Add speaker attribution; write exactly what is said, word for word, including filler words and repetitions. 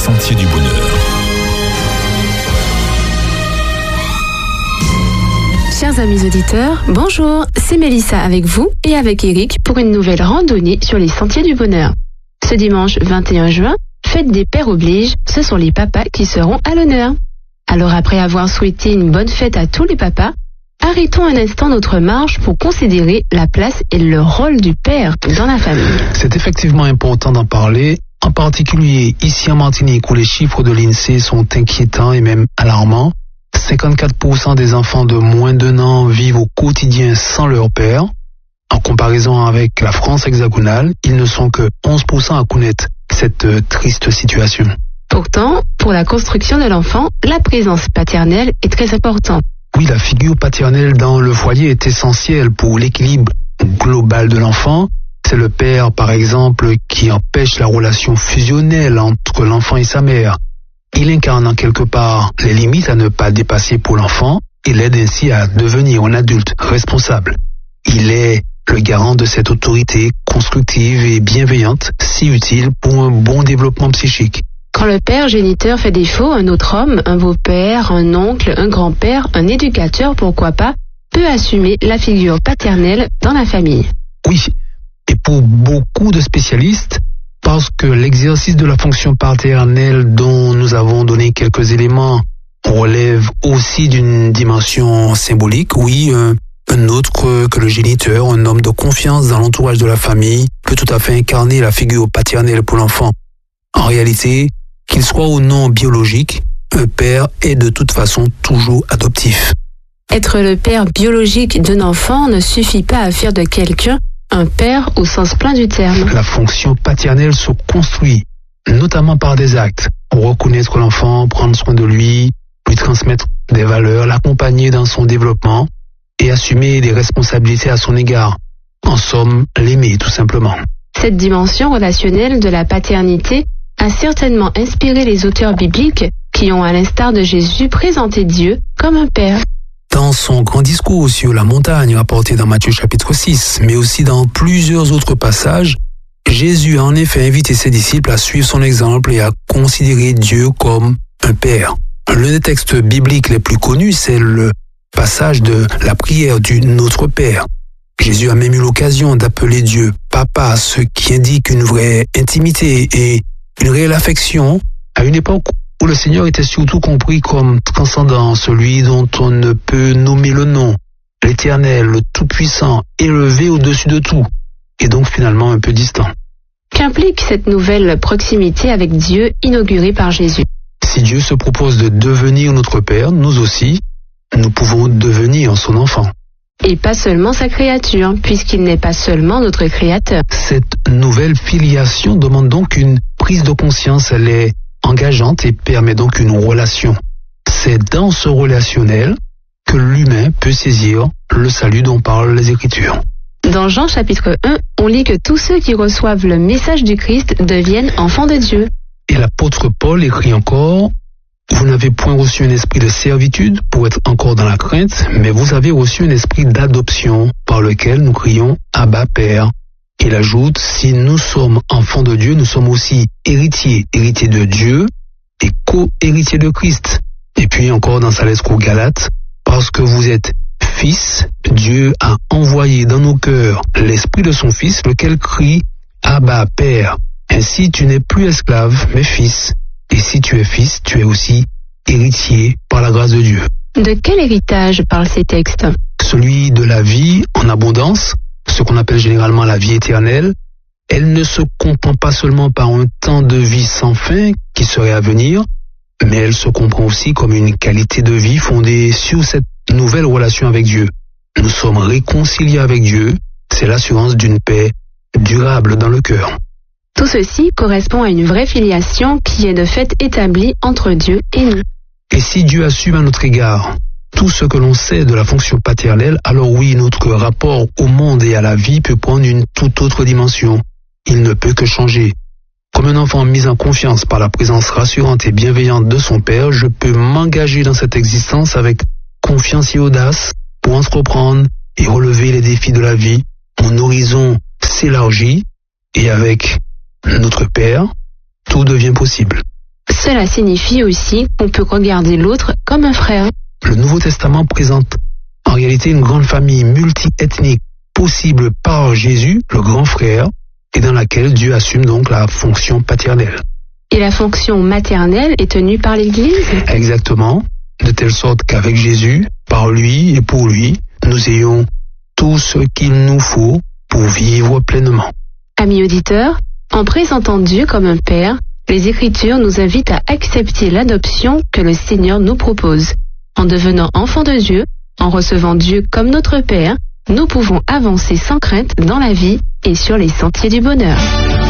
Speaker 1: sentiers du bonheur.
Speaker 2: Chers amis auditeurs, bonjour, c'est Mélissa avec vous et avec Eric pour une nouvelle randonnée sur les sentiers du bonheur. Ce dimanche vingt et un juin, fête des pères oblige, ce sont les papas qui seront à l'honneur. Alors après avoir souhaité une bonne fête à tous les papas, arrêtons un instant notre marche pour considérer la place et le rôle du père dans la famille.
Speaker 3: C'est effectivement important d'en parler, en particulier ici en Martinique où les chiffres de l'INSEE sont inquiétants et même alarmants. cinquante-quatre pour cent des enfants de moins d'un an vivent au quotidien sans leur père. En comparaison avec la France hexagonale, ils ne sont que onze pour cent à connaître cette triste situation.
Speaker 2: Pourtant, pour la construction de l'enfant, la présence paternelle est très importante.
Speaker 3: Oui, la figure paternelle dans le foyer est essentielle pour l'équilibre global de l'enfant. C'est le père, par exemple, qui empêche la relation fusionnelle entre l'enfant et sa mère. Il incarne en quelque part les limites à ne pas dépasser pour l'enfant et l'aide ainsi à devenir un adulte responsable. Il est le garant de cette autorité constructive et bienveillante, si utile pour un bon développement psychique.
Speaker 2: Quand le père géniteur fait défaut, un autre homme, un beau-père, un oncle, un grand-père, un éducateur, pourquoi pas, peut assumer la figure paternelle dans la famille.
Speaker 3: Oui, et pour beaucoup de spécialistes, parce que l'exercice de la fonction paternelle dont nous avons donné quelques éléments relève aussi d'une dimension symbolique, oui, un, un autre que, que le géniteur, un homme de confiance dans l'entourage de la famille, peut tout à fait incarner la figure paternelle pour l'enfant. En réalité, qu'il soit ou non biologique, un père est de toute façon toujours adoptif.
Speaker 2: Être le père biologique d'un enfant ne suffit pas à faire de quelqu'un un père au sens plein du terme.
Speaker 3: La fonction paternelle se construit, notamment par des actes. Reconnaître l'enfant, prendre soin de lui, lui transmettre des valeurs, l'accompagner dans son développement et assumer des responsabilités à son égard. En somme, l'aimer tout simplement.
Speaker 2: Cette dimension relationnelle de la paternité a certainement inspiré les auteurs bibliques qui ont, à l'instar de Jésus, présenté Dieu comme un père.
Speaker 3: Dans son grand discours sur la montagne rapporté dans Matthieu chapitre six, mais aussi dans plusieurs autres passages, Jésus a en effet invité ses disciples à suivre son exemple et à considérer Dieu comme un père. L'un des textes bibliques les plus connus, c'est le passage de la prière du Notre Père. Jésus a même eu l'occasion d'appeler Dieu Papa, ce qui indique une vraie intimité et une réelle affection à une époque où le Seigneur était surtout compris comme transcendant, celui dont on ne peut nommer le nom, l'Éternel, le Tout-Puissant, élevé au-dessus de tout, et donc finalement un peu distant.
Speaker 2: Qu'implique cette nouvelle proximité avec Dieu inaugurée par Jésus?
Speaker 3: Si Dieu se propose de devenir notre Père, nous aussi, nous pouvons devenir son enfant.
Speaker 2: Et pas seulement sa créature, puisqu'il n'est pas seulement notre créateur.
Speaker 3: Cette nouvelle filiation demande donc une prise de conscience, elle est engageante et permet donc une relation. C'est dans ce relationnel que l'humain peut saisir le salut dont parlent les Écritures.
Speaker 2: Dans Jean chapitre un, on lit que tous ceux qui reçoivent le message du Christ deviennent enfants de Dieu.
Speaker 3: Et l'apôtre Paul écrit encore: vous n'avez point reçu un esprit de servitude pour être encore dans la crainte, mais vous avez reçu un esprit d'adoption par lequel nous crions Abba Père. Il ajoute, si nous sommes enfants de Dieu, nous sommes aussi héritiers, héritiers de Dieu et co-héritiers de Christ. Et puis encore dans sa lettre aux Galates, parce que vous êtes fils, Dieu a envoyé dans nos cœurs l'esprit de son Fils, lequel crie Abba Père. Ainsi tu n'es plus esclave, mais fils. Et si tu es fils, tu es aussi héritier par la grâce de Dieu.
Speaker 2: De quel héritage parlent ces textes?
Speaker 3: Celui de la vie en abondance, ce qu'on appelle généralement la vie éternelle. Elle ne se comprend pas seulement par un temps de vie sans fin qui serait à venir, mais elle se comprend aussi comme une qualité de vie fondée sur cette nouvelle relation avec Dieu. Nous sommes réconciliés avec Dieu, c'est l'assurance d'une paix durable dans le cœur.
Speaker 2: Tout ceci correspond à une vraie filiation qui est de fait établie entre Dieu et nous.
Speaker 3: Et si Dieu assume à notre égard tout ce que l'on sait de la fonction paternelle, alors oui, notre rapport au monde et à la vie peut prendre une toute autre dimension. Il ne peut que changer. Comme un enfant mis en confiance par la présence rassurante et bienveillante de son père, je peux m'engager dans cette existence avec confiance et audace pour entreprendre et relever les défis de la vie. Mon horizon s'élargit et avec notre Père, tout devient possible.
Speaker 2: Cela signifie aussi qu'on peut regarder l'autre comme un frère.
Speaker 3: Le Nouveau Testament présente en réalité une grande famille multi-ethnique possible par Jésus, le grand frère, et dans laquelle Dieu assume donc la fonction paternelle.
Speaker 2: Et la fonction maternelle est tenue par l'Église?
Speaker 3: Exactement, de telle sorte qu'avec Jésus, par lui et pour lui, nous ayons tout ce qu'il nous faut pour vivre pleinement.
Speaker 2: Amis auditeurs, en présentant Dieu comme un Père, les Écritures nous invitent à accepter l'adoption que le Seigneur nous propose. En devenant enfants de Dieu, en recevant Dieu comme notre Père, nous pouvons avancer sans crainte dans la vie et sur les sentiers du bonheur.